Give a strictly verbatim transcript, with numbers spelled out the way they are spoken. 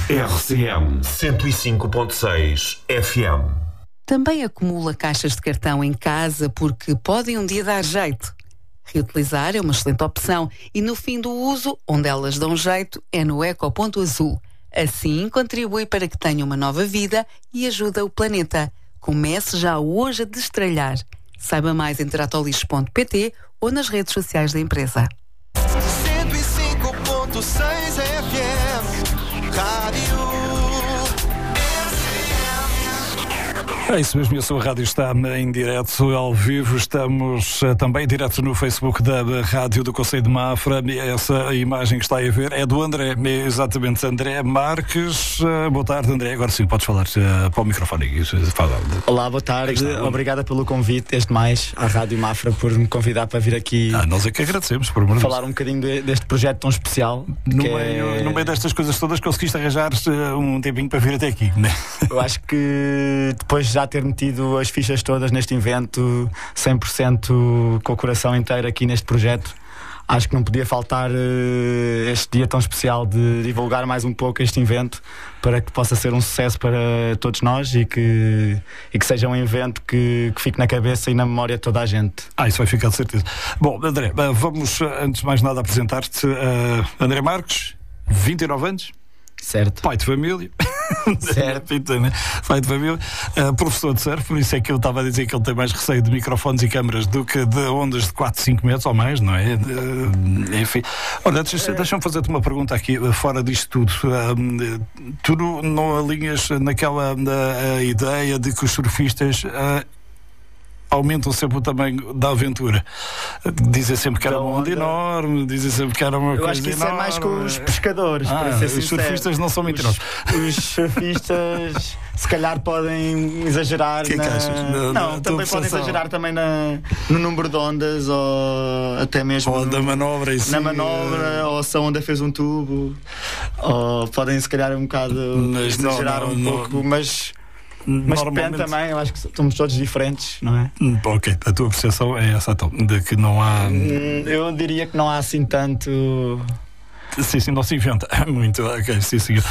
R C M cento e cinco ponto seis F M. Também acumula caixas de cartão em casa porque podem um dia dar jeito. Reutilizar é uma excelente opção e no fim do uso, onde elas dão jeito, é no Ecoponto Azul. Assim, contribui para que tenha uma nova vida e ajuda o planeta. Comece já hoje a destralhar. Saiba mais em tratolixo ponto pt ou nas redes sociais da empresa. cento e cinco ponto seis F M Rádio. É isso mesmo, a sua rádio está em direto, ao vivo. Estamos uh, também direto no Facebook da Rádio do Concelho de Mafra. Essa imagem que está aí a ver é do André, é exatamente André Marques. Uh, boa tarde, André. Agora sim, podes falar uh, para o microfone. Olá, boa tarde. Obrigada pelo convite, desde mais, à Rádio Mafra, por me convidar para vir aqui. Ah, nós é que agradecemos, por amor. Falar um bocadinho de, deste projeto tão especial. No meio, é... no meio destas coisas todas, conseguiste arranjar uh, um tempinho para vir até aqui, né? Eu acho que depois já ter metido as fichas todas neste evento, cem por cento com o coração inteiro aqui neste projeto, acho que não podia faltar uh, este dia tão especial de divulgar mais um pouco este evento para que possa ser um sucesso para todos nós e que, e que seja um evento que, que fique na cabeça e na memória de toda a gente. Ah, isso vai ficar de certeza. Bom, André, vamos antes de mais nada apresentar-te. uh, André Marques, vinte e nove anos. Certo. Pai de família. Certo. Pai de família. Uh, professor de surf, por isso é que eu estava a dizer que ele tem mais receio de microfones e câmaras do que de ondas de quatro, cinco metros ou mais, não é? Uh, enfim. Olha, deixa, deixa-me fazer-te uma pergunta aqui, uh, fora disto tudo. Uh, tu não, não alinhas naquela uh, ideia de que os surfistas uh, aumentam sempre o tamanho da aventura. Dizem sempre que era uma onda enorme, dizem sempre que era uma eu coisa acho que isso enorme. é mais com os pescadores, ah, para ser os sincero. surfistas não são mentirosos. Os, os surfistas se calhar podem exagerar que na... que achas? Não, não também podem exagerar também na, no número de ondas ou até mesmo ou na manobra em si. Na manobra, ou se a onda fez um tubo, ou podem se calhar um bocado mas exagerar não, não, um não, pouco, não. mas Mas depende também, eu acho que somos todos diferentes, não é? Ok, a tua percepção é essa então, de que não há... Eu diria que não há assim tanto... Sim, sim, não se inventa muito, ok, sim, sim.